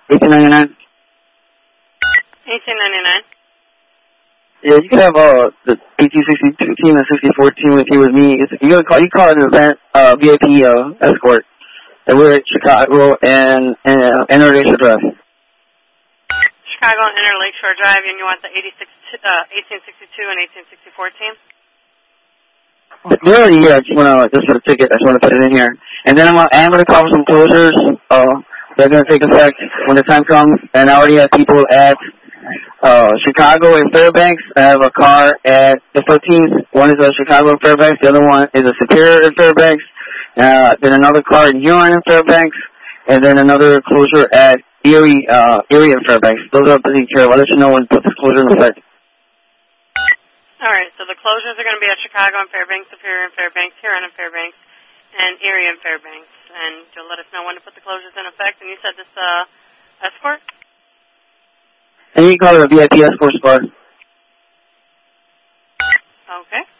1899. 1899. Yeah, you can have the PT62 team and 64 team with you with me. You call it an event VIP escort. And we're at Chicago and Interlakeshore Drive. Chicago and Interlakeshore Drive, and you want the 1862 and 1864 team? They're already here. I just want to ticket. I just want to put it in here. And then I'm going to call some closures. They're going to take effect when the time comes. And I already have people at Chicago and Fairbanks. I have a car at the 13th. One is a Chicago and Fairbanks. The other one is a Superior and Fairbanks. Then another car in Huron and Fairbanks. And then another closure at Erie and Fairbanks. Those are taken care of. I'll let you know when to put this closure in effect. All right, so the closures are going to be at Chicago and Fairbanks, Superior and Fairbanks, Huron and Fairbanks, and Erie and Fairbanks. And you'll let us know when to put the closures in effect. And you said this escort? And you can call it a VIP escort squad. Okay.